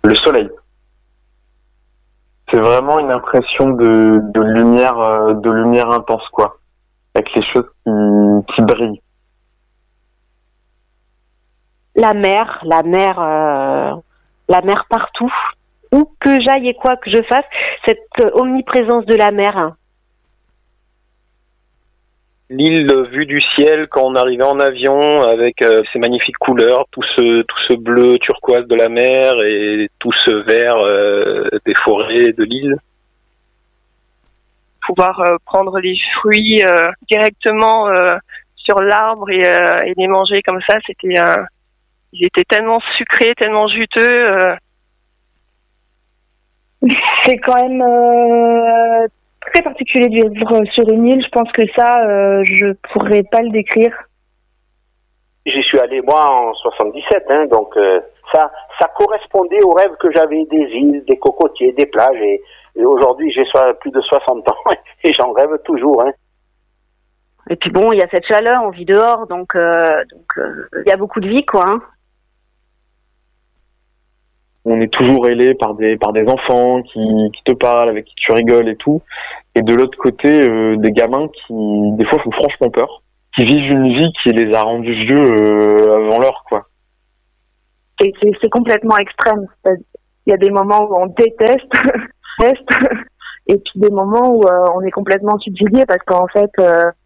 Le soleil. C'est vraiment une impression de lumière intense, quoi. Avec les choses qui brillent. La mer partout. Où que j'aille et quoi que je fasse, cette omniprésence de la mer. L'île vue du ciel quand on arrivait en avion avec ces magnifiques couleurs, tout ce bleu turquoise de la mer et tout ce vert des forêts de l'île. Pouvoir prendre les fruits directement sur l'arbre et les manger comme ça, ils étaient tellement sucrés, tellement juteux. C'est quand même très particulier de vivre sur une île. Je pense que ça, je pourrais pas le décrire. J'y suis allé moi en 77, donc ça correspondait au rêve que j'avais des îles, des cocotiers, des plages. Et aujourd'hui, j'ai plus de 60 ans et j'en rêve toujours. Et puis bon, il y a cette chaleur, on vit dehors, donc il y a beaucoup de vie, quoi. On est toujours ailé par des enfants qui te parlent, avec qui tu rigoles et tout. Et de l'autre côté, des gamins qui, des fois, font franchement peur. Qui vivent une vie qui les a rendus vieux avant l'heure, quoi. C'est complètement extrême. Il y a des moments où on déteste, et puis des moments où on est complètement subjugué parce qu'en fait,